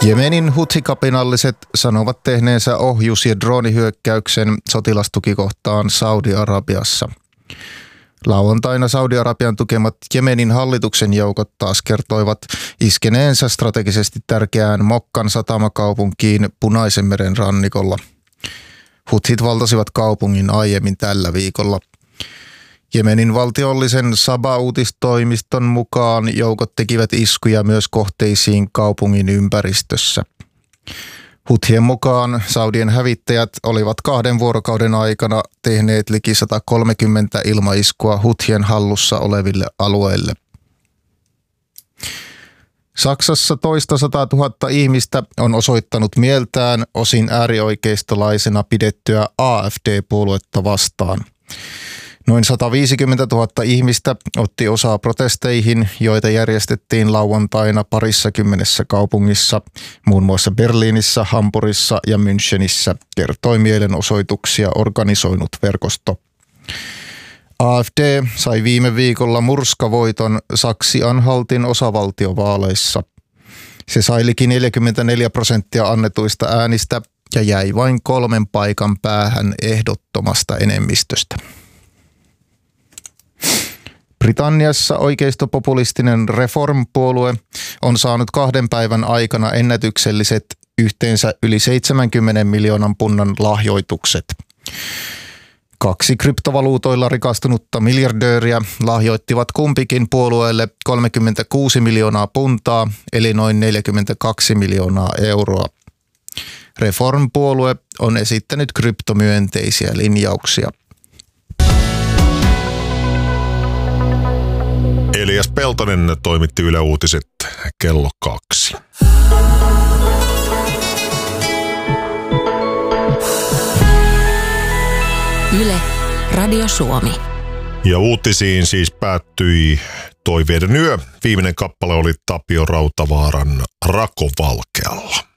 Jemenin huthi-kapinalliset sanovat tehneensä ohjus- ja droonihyökkäyksen sotilastukikohtaan Saudi-Arabiassa. Lauantaina Saudi-Arabian tukemat Jemenin hallituksen joukot taas kertoivat iskeneensä strategisesti tärkeään Mokkan satamakaupunkiin Punaisen meren rannikolla. Huthit valtasivat kaupungin aiemmin tällä viikolla. Jemenin valtiollisen Saba-uutistoimiston mukaan joukot tekivät iskuja myös kohteisiin kaupungin ympäristössä. Huthien mukaan Saudien hävittäjät olivat 2 vuorokauden aikana tehneet liki 130 ilmaiskua Huthien hallussa oleville alueille. Saksassa toista 100 000 ihmistä on osoittanut mieltään osin äärioikeistolaisena pidettyä AfD-puoluetta vastaan. Noin 150 000 ihmistä otti osaa protesteihin, joita järjestettiin lauantaina 20 kaupungissa, muun muassa Berliinissä, Hampurissa ja Münchenissä, kertoi mielenosoituksia organisoinut verkosto. AfD sai viime viikolla murskavoiton Saksi-Anhaltin osavaltiovaaleissa. Se sai liki 44% annetuista äänistä ja jäi vain 3 paikan päähän ehdottomasta enemmistöstä. Britanniassa oikeistopopulistinen Reform-puolue on saanut 2 päivän aikana ennätykselliset yhteensä yli 70 miljoonan punnan lahjoitukset. 2 kryptovaluutoilla rikastunutta miljardööriä lahjoittivat kumpikin puolueelle 36 miljoonaa puntaa, eli noin 42 miljoonaa euroa. Reform-puolue on esittänyt kryptomyönteisiä linjauksia. Elias Peltonen toimitti Yle Uutiset kello 2. Yle, Radio Suomi. Ja uutisiin siis päättyi Toiveiden yö. Viimeinen kappale oli Tapio Rautavaaran Rakovalkealla.